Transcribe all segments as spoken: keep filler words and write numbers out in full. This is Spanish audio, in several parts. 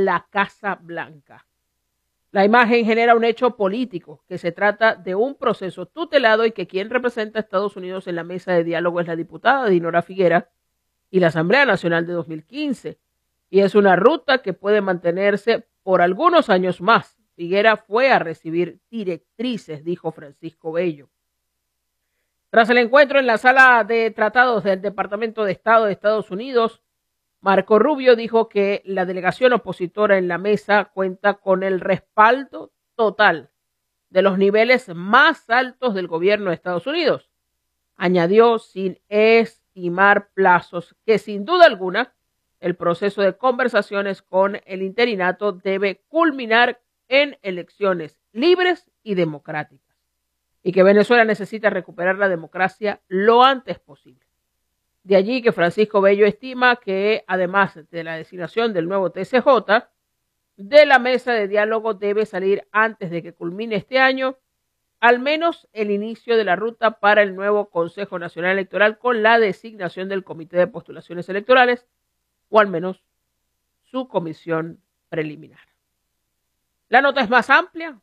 la Casa Blanca. La imagen genera un hecho político, que se trata de un proceso tutelado y que quien representa a Estados Unidos en la mesa de diálogo es la diputada Dinora Figuera y la Asamblea Nacional de dos mil quince. Y es una ruta que puede mantenerse por algunos años más. Figuera fue a recibir directrices, dijo Francisco Bello. Tras el encuentro en la sala de tratados del Departamento de Estado de Estados Unidos, Marco Rubio dijo que la delegación opositora en la mesa cuenta con el respaldo total de los niveles más altos del gobierno de Estados Unidos. Añadió, sin estimar plazos, que sin duda alguna el proceso de conversaciones con el interinato debe culminar en elecciones libres y democráticas y que Venezuela necesita recuperar la democracia lo antes posible. De allí que Francisco Bello estima que, además de la designación del nuevo T C J, de la mesa de diálogo debe salir antes de que culmine este año, al menos el inicio de la ruta para el nuevo Consejo Nacional Electoral con la designación del Comité de Postulaciones Electorales, o al menos su comisión preliminar. La nota es más amplia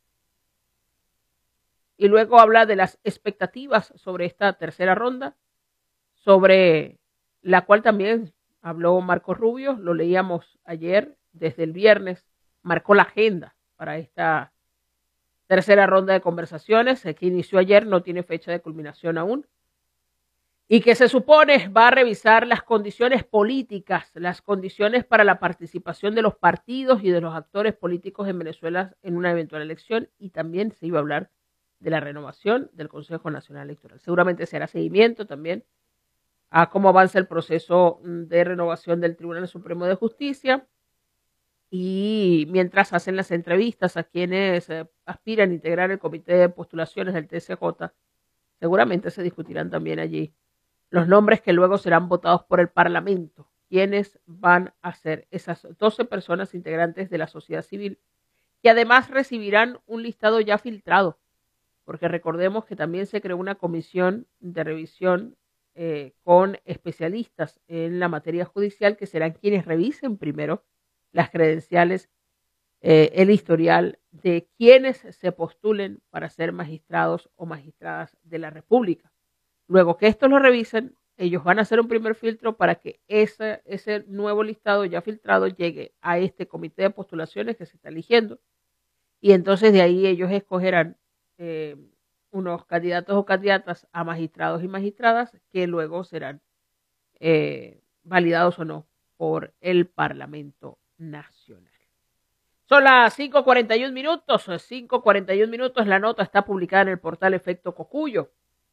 y luego habla de las expectativas sobre esta tercera ronda, sobre la cual también habló Marco Rubio, lo leíamos ayer, desde el viernes, marcó la agenda para esta tercera ronda de conversaciones, que inició ayer, no tiene fecha de culminación aún, y que se supone va a revisar las condiciones políticas, las condiciones para la participación de los partidos y de los actores políticos en Venezuela en una eventual elección, y también se iba a hablar de la renovación del Consejo Nacional Electoral. Seguramente se hará seguimiento también a cómo avanza el proceso de renovación del Tribunal Supremo de Justicia y mientras hacen las entrevistas a quienes eh, aspiran a integrar el comité de postulaciones del T C J, seguramente se discutirán también allí los nombres que luego serán votados por el Parlamento, quienes van a ser esas doce personas integrantes de la sociedad civil, que además recibirán un listado ya filtrado, porque recordemos que también se creó una comisión de revisión Eh, con especialistas en la materia judicial que serán quienes revisen primero las credenciales, eh, el historial de quienes se postulen para ser magistrados o magistradas de la República. Luego que estos lo revisen, ellos van a hacer un primer filtro para que ese, ese nuevo listado ya filtrado llegue a este comité de postulaciones que se está eligiendo y entonces de ahí ellos escogerán eh, unos candidatos o candidatas a magistrados y magistradas que luego serán eh, validados o no por el Parlamento Nacional. Son las cinco cuarenta y un minutos, cinco cuarenta y un minutos, la nota está publicada en el portal Efecto Cocuyo.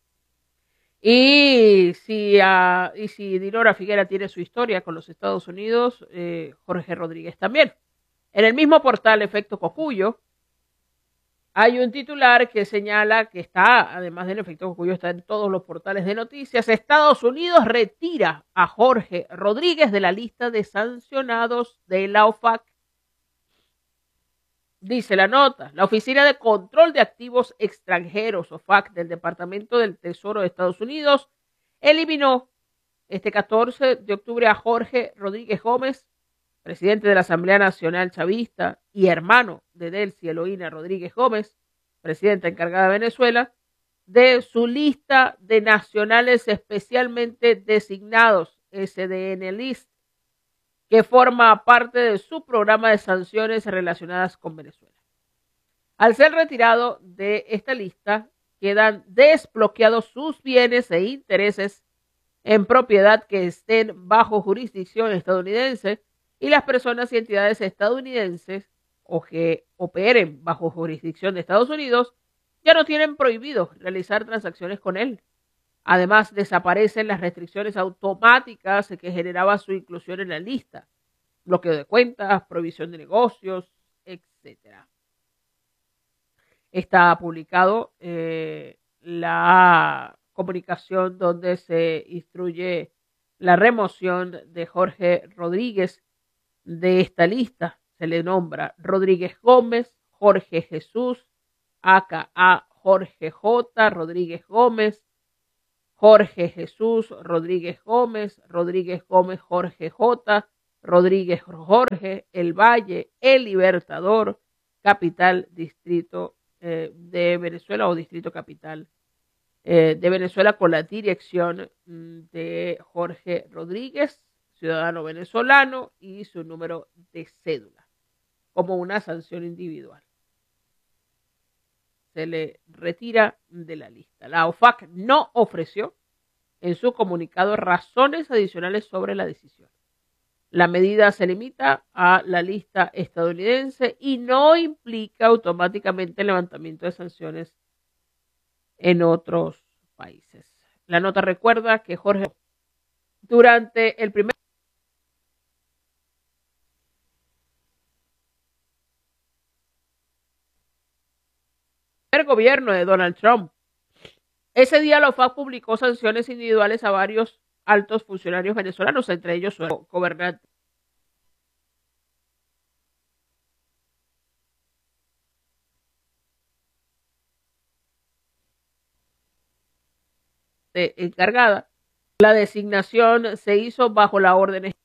Y si, uh, y si Dinora Figuera tiene su historia con los Estados Unidos, eh, Jorge Rodríguez también. En el mismo portal Efecto Cocuyo, hay un titular que señala que está, además del Efecto Cocuyo, está en todos los portales de noticias. Estados Unidos retira a Jorge Rodríguez de la lista de sancionados de la O F A C. Dice la nota, la Oficina de Control de Activos Extranjeros, O F A C, del Departamento del Tesoro de Estados Unidos, eliminó este catorce de octubre a Jorge Rodríguez Gómez, presidente de la Asamblea Nacional Chavista y hermano de Delcy Eloína Rodríguez Gómez, presidenta encargada de Venezuela, de su lista de nacionales especialmente designados, S D N List, que forma parte de su programa de sanciones relacionadas con Venezuela. Al ser retirado de esta lista, quedan desbloqueados sus bienes e intereses en propiedad que estén bajo jurisdicción estadounidense, y las personas y entidades estadounidenses o que operen bajo jurisdicción de Estados Unidos ya no tienen prohibido realizar transacciones con él. Además, desaparecen las restricciones automáticas que generaba su inclusión en la lista, bloqueo de cuentas, prohibición de negocios, etcétera. Está publicado eh, la comunicación donde se instruye la remoción de Jorge Rodríguez de esta lista. Se le nombra Rodríguez Gómez, Jorge Jesús, aka Jorge J. Rodríguez Gómez, Jorge Jesús Rodríguez Gómez, Rodríguez Gómez Jorge J. Rodríguez Jorge, El Valle, El Libertador, Capital, Distrito eh, de Venezuela o Distrito Capital eh, de Venezuela, con la dirección de Jorge Rodríguez, ciudadano venezolano, y su número de cédula, como una sanción individual. Se le retira de la lista. La O F A C no ofreció en su comunicado razones adicionales sobre la decisión. La medida se limita a la lista estadounidense y no implica automáticamente el levantamiento de sanciones en otros países. La nota recuerda que Jorge, durante el primer gobierno de Donald Trump, ese día la O F A C publicó sanciones individuales a varios altos funcionarios venezolanos, entre ellos su gobernante. Encargada. La designación se hizo bajo la orden